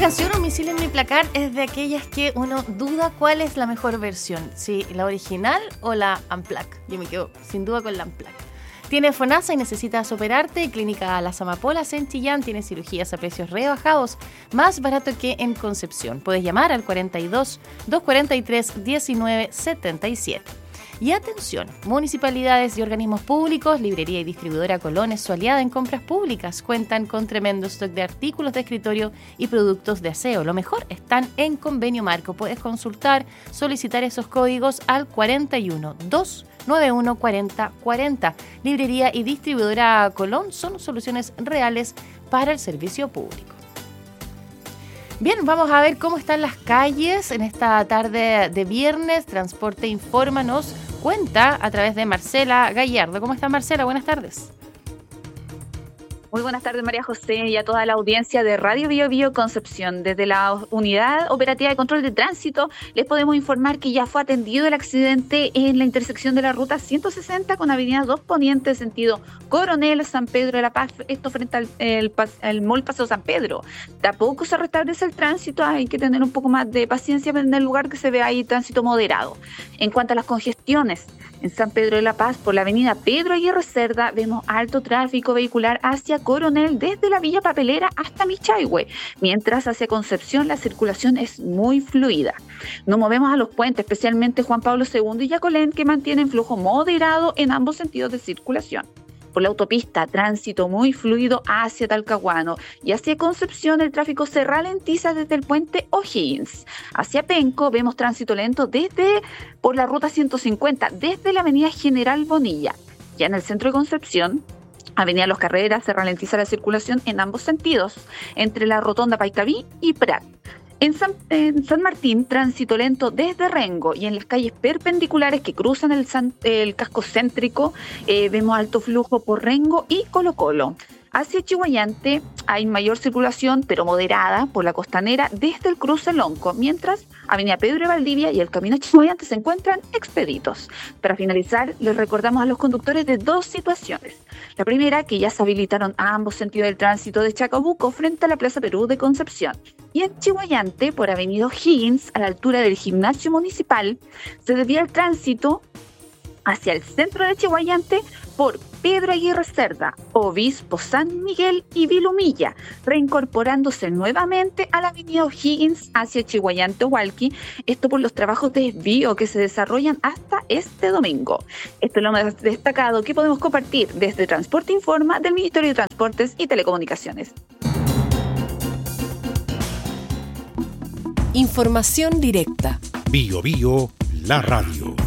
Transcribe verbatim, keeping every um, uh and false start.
canción Un misil en mi placar es de aquellas que uno duda cuál es la mejor versión, si la original o la Unplugged. Yo me quedo sin duda con la Unplugged. Tiene FONASA y necesitas operarte. Clínica Las Amapolas en Chillán tiene cirugías a precios rebajados, más barato que en Concepción. Puedes llamar al cuarenta y dos, doscientos cuarenta y tres, diecinueve setenta y siete. Y atención, municipalidades y organismos públicos, librería y distribuidora Colón es su aliada en compras públicas. Cuentan con tremendo stock de artículos de escritorio y productos de aseo. Lo mejor, están en convenio marco. Puedes consultar, solicitar esos códigos al cuarenta y uno, doscientos noventa y uno, cuarenta cuarenta. Librería y distribuidora Colón son soluciones reales para el servicio público. Bien, vamos a ver cómo están las calles en esta tarde de viernes. Transporte Informa nos cuenta a través de Marcela Gallardo. ¿Cómo está, Marcela? Buenas tardes. Muy buenas tardes, María José, y a toda la audiencia de Radio Bio Bio Concepción. Desde la Unidad Operativa de Control de Tránsito les podemos informar que ya fue atendido el accidente en la intersección de la ruta ciento sesenta con Avenida dos Poniente, sentido Coronel San Pedro de la Paz, esto frente al el, el Mall Paseo San Pedro. Tampoco se restablece el tránsito, hay que tener un poco más de paciencia en el lugar que se ve ahí tránsito moderado. En cuanto a las congestiones, en San Pedro de la Paz, por la avenida Pedro Aguirre Cerda, vemos alto tráfico vehicular hacia Coronel desde la Villa Papelera hasta Michaihue, mientras hacia Concepción la circulación es muy fluida. Nos movemos a los puentes, especialmente Juan Pablo segundo y Yacolén, que mantienen flujo moderado en ambos sentidos de circulación. Por la autopista, tránsito muy fluido hacia Talcahuano, y hacia Concepción el tráfico se ralentiza desde el puente O'Higgins. Hacia Penco vemos tránsito lento desde por la ruta ciento cincuenta, desde la avenida General Bonilla. Ya en el centro de Concepción, avenida Los Carreras, se ralentiza la circulación en ambos sentidos, entre la rotonda Paitaví y Prat. En San, en San Martín, tránsito lento desde Rengo, y en las calles perpendiculares que cruzan el, San, el casco céntrico eh, vemos alto flujo por Rengo y Colo Colo. Hacia Chihuayante hay mayor circulación, pero moderada, por la costanera desde el cruce Lonco, mientras avenida Pedro de Valdivia y el camino a Chihuayante se encuentran expeditos. Para finalizar, les recordamos a los conductores de dos situaciones. La primera, que ya se habilitaron a ambos sentidos del tránsito de Chacabuco frente a la Plaza Perú de Concepción. Y en Chihuayante, por avenida O'Higgins, a la altura del gimnasio municipal, se desvía el tránsito hacia el centro de Chihuayante por Pedro Aguirre Cerda, Obispo San Miguel y Vilumilla, reincorporándose nuevamente a la avenida O'Higgins hacia Chihuayante Hualqui, esto por los trabajos de desvío que se desarrollan hasta este domingo. Esto es lo más destacado que podemos compartir desde Transporte Informa del Ministerio de Transportes y Telecomunicaciones. Información directa. Bio Bio, la radio.